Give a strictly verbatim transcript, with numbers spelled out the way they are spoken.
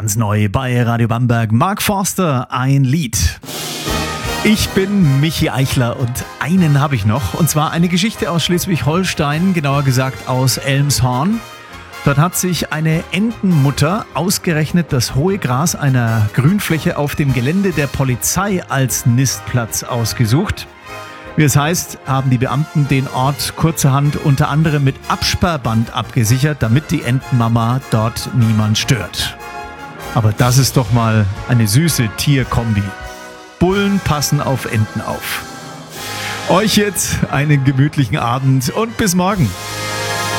ganz neu bei Radio Bamberg. Mark Forster, ein Lied. Ich bin Michi Eichler und einen habe ich noch. Und zwar eine Geschichte aus Schleswig-Holstein, genauer gesagt aus Elmshorn. Dort hat sich eine Entenmutter ausgerechnet das hohe Gras einer Grünfläche auf dem Gelände der Polizei als Nistplatz ausgesucht. Wie es heißt, haben die Beamten den Ort kurzerhand unter anderem mit Absperrband abgesichert, damit die Entenmama dort niemand stört. Aber das ist doch mal eine süße Tierkombi. Bullen passen auf Enten auf. Euch jetzt einen gemütlichen Abend und bis morgen.